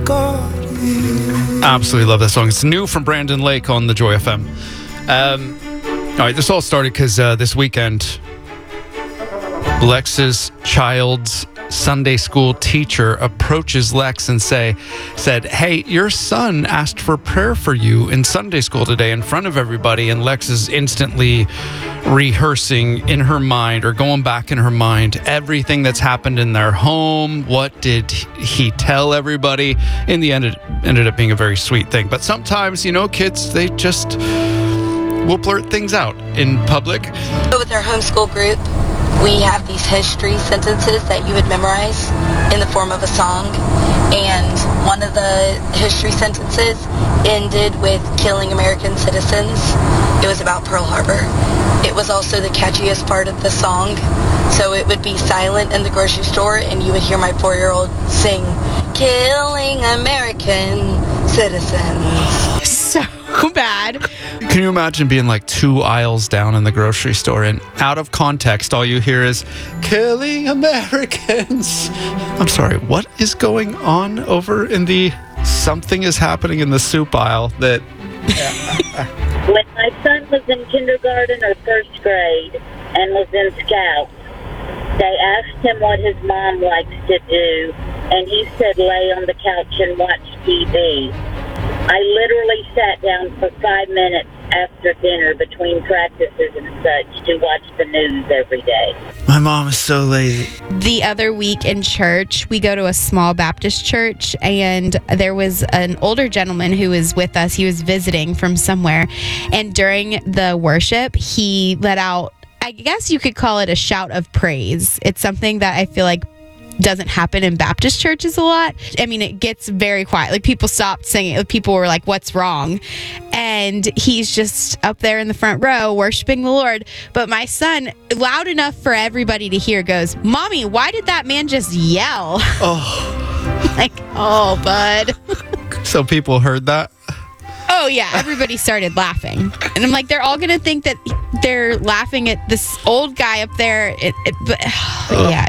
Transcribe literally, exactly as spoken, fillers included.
Absolutely love that song. It's new from Brandon Lake on the Joy F M. Um, all right, this all started because uh, this weekend, Lex's child's Sunday school teacher approaches Lex and say, said, hey, your son asked for prayer for you in Sunday school today in front of everybody. And Lex is instantly rehearsing in her mind or going back in her mind everything that's happened in their home. What did he tell everybody? In the end, it ended up being a very sweet thing. But sometimes, you know, kids, they just will blurt things out in public. With our homeschool group, we have these history sentences that you would memorize in the form of a song. And one of the history sentences ended with killing American citizens. It was about Pearl Harbor. It was also the catchiest part of the song. So it would be silent in the grocery store and you would hear my four-year-old sing, killing American citizens. So bad. Can you imagine being like two aisles down in the grocery store and out of context, all you hear is killing Americans? I'm sorry, what is going on over in the something is happening in the soup aisle that... When my son was in kindergarten or first grade and was in Scouts, they asked him what his mom likes to do, and he said lay on the couch and watch T V. I literally sat down for five minutes after dinner between practices and such to watch the news every day. My mom is so lazy. The other week in church, we go to a small Baptist church, and there was an older gentleman who was with us. He was visiting from somewhere, and during the worship, he let out, I guess you could call it a shout of praise. It's something that I feel like doesn't happen in Baptist churches a lot. I mean, it gets very quiet. Like, people stopped singing. People were like, what's wrong? And he's just up there in the front row worshiping the Lord. But my son, loud enough for everybody to hear, goes, Mommy, why did that man just yell? Oh. Like, oh, bud. So people heard that? Oh, yeah. Everybody started laughing. And I'm like, they're all going to think that they're laughing at this old guy up there. It, it, but, but yeah,